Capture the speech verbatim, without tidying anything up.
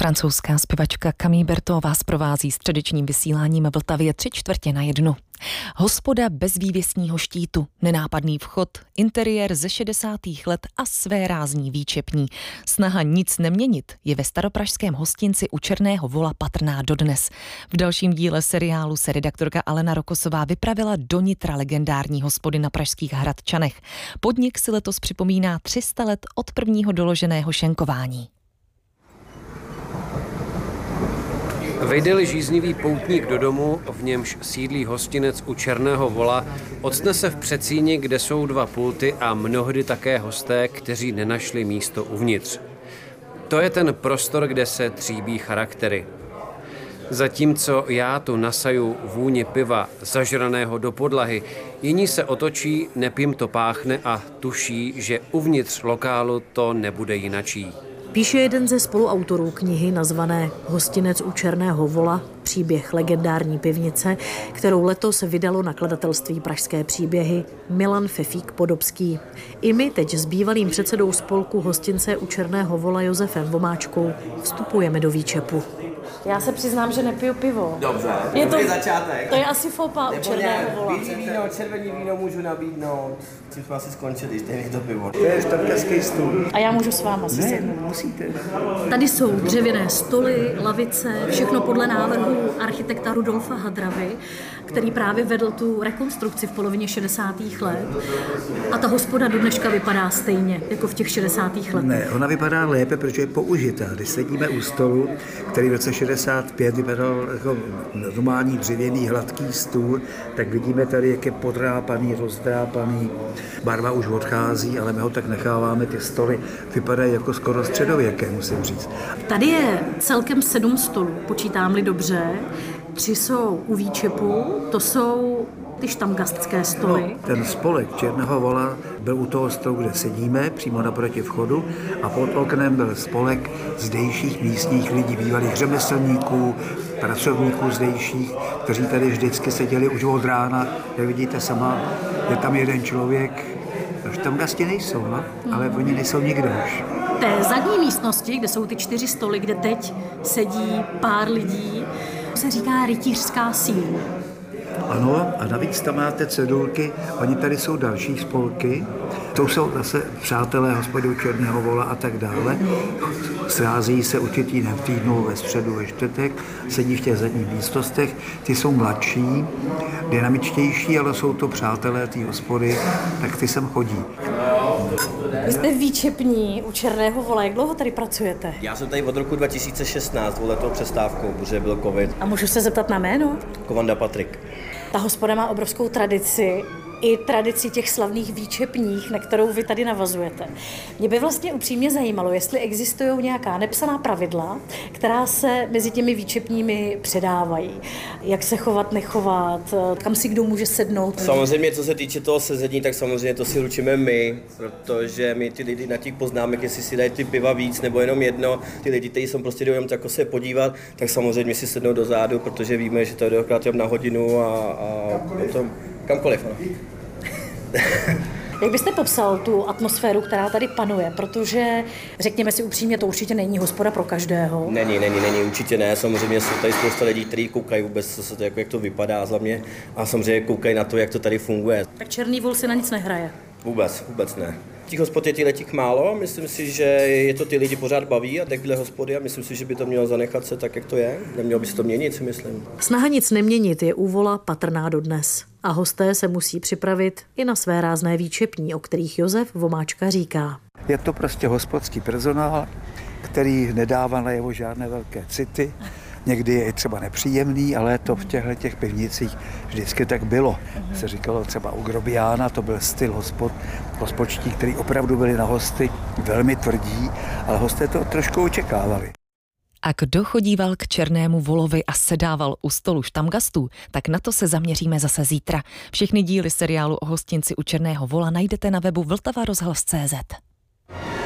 Francouzská zpěvačka Camille Berthoud vás provází středečním vysíláním Vltavě tři čtvrtě na jednu. Hospoda bez vývěsního štítu, nenápadný vchod, interiér ze šedesátých let a svérázní výčepní. Snaha nic neměnit je ve staropražském hostinci u Černého Vola patrná dodnes. V dalším díle seriálu se redaktorka Alena Rokosová vypravila do nitra legendární hospody na pražských Hradčanech. Podnik si letos připomíná tři sta let od prvního doloženého šenkování. Vejde-li žíznivý poutník do domu, v němž sídlí hostinec u Černého Vola, octne se v předsíni, kde jsou dva pulty a mnohdy také hosté, kteří nenašli místo uvnitř. To je ten prostor, kde se tříbí charaktery. Zatímco já tu nasaju vůni piva, zažraného do podlahy, jiní se otočí, neb jim to páchne a tuší, že uvnitř lokálu to nebude jinačí. Píše jeden ze spoluautorů knihy nazvané Hostinec u Černého Vola, příběh legendární pivnice, kterou letos vydalo nakladatelství Pražské příběhy Milan Fefík Podobský. I my teď s bývalým předsedou spolku Hostince u Černého Vola Josefem Vomáčkou vstupujeme do výčepu. Já se přiznám, že nepiju pivo. Dobře, je to dobrý začátek. To je asi fopa u Černého Vola. Bílý víno, červený víno můžu nabídnout. Tím jsme asi skončili, stejně to pivo. To je štarkerský stůl. A já můžu s váma si sednout. Musíte. Tady jsou dřevěné stoly, lavice, všechno podle návrhu architekta Rudolfa Hadravy, který právě vedl tu rekonstrukci v polovině šedesátých let. A ta hospoda do dneška vypadá stejně, jako v těch šedesátých letech. Ne, ona vypadá lépe, protože je použitá. Když sedíme u stolu, který v roce šedesát pět vypadal jako normální dřevěný hladký stůl, tak vidíme tady, jak je podrápaný, rozdrápaný. Barva už odchází, ale my ho tak necháváme, ty stoly vypadají jako skoro středověké, musím říct. Tady je celkem sedm stolů, počítám-li dobře. Tři jsou u výčepu, to jsou ty štamgastské stoly. No, ten spolek Černého Vola byl u toho stolu, kde sedíme, přímo naproti vchodu, a pod oknem byl spolek zdejších místních lidí, bývalých řemeslníků, pracovníků zdejších, kteří tady vždycky seděli už od rána. Jak vidíte sama, je tam jeden člověk, štamgasti nejsou, no? Ale oni nejsou nikde už. V té zadní místnosti, kde jsou ty čtyři stoly, kde teď sedí pár lidí, se říká rytířská síň. Ano, a navíc tam máte cedulky, oni tady jsou další spolky, to jsou zase přátelé hospody u Černého Vola a tak dále. Srází se určitý den v týdnu, ve středu, ve čtvrtek, sedí v těch zadních místnostech, ty jsou mladší, dynamičtější, ale jsou to přátelé té hospody, tak ty sem chodí. Vy jste výčepní u Černého Vola, jak dlouho tady pracujete? Já jsem tady od roku dva tisíce šestnáct, dvouletou přestávkou, protože byl covid. A můžu se zeptat na jméno? Kovanda Patrik. Ta hospoda má obrovskou tradici, i tradici těch slavných výčepních, na kterou vy tady navazujete. Mě by vlastně upřímně zajímalo, jestli existují nějaká nepsaná pravidla, která se mezi těmi výčepními předávají. Jak se chovat, nechovat, kam si kdo může sednout. Samozřejmě, co se týče toho sezení, tak samozřejmě to si ručíme my, protože my ty lidi na těch poznámek, jestli si dají ty piva víc nebo jenom jedno, ty lidi, kteří jsou prostě jdou jenom jako se podívat, tak samozřejmě si sednou do zádu, protože víme, že to jde okrát na hodinu a, a potom kamkoliv. No. Jak byste popsal tu atmosféru, která tady panuje? Protože, řekněme si upřímně, to určitě není hospoda pro každého. Není, není, není, určitě ne. Samozřejmě jsou tady spousta lidí, kteří koukají vůbec, co se to, jako, jak to vypadá hlavně, a samozřejmě koukají na to, jak to tady funguje. Tak Černý Vol si na nic nehraje? Vůbec, vůbec ne. Těch hospod je těch málo, myslím si, že je to ty lidi pořád baví a takhle hospody a myslím si, že by to mělo zanechat se tak, jak to je. Nemělo by se to měnit, si myslím. Snaha nic neměnit je u Vola patrná dodnes. A hosté se musí připravit i na své rázné výčepní, o kterých Josef Vomáčka říká. Je to prostě hospodský personál, který nedává najevo žádné velké city. Někdy je i třeba nepříjemný, ale to v těchto těch pivnicích vždycky tak bylo. Se říkalo třeba u Grobiána, to byl styl hospod, hospodští, který opravdu byli na hosty velmi tvrdí, ale hosté to trošku očekávali. A kdo chodíval k Černému Volovi a sedával u stolu štamgastů, tak na to se zaměříme zase zítra. Všechny díly seriálu o hostinci u Černého Vola najdete na webu vltava rozhlas tečka cé zet.